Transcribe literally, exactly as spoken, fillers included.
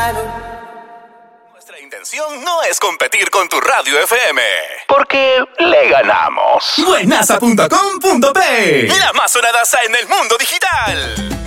ganaron. Nuestra intención no es competir con tu radio F M, porque le ganamos. Buenaza punto com punto pe, la más sonadaza en el mundo digital.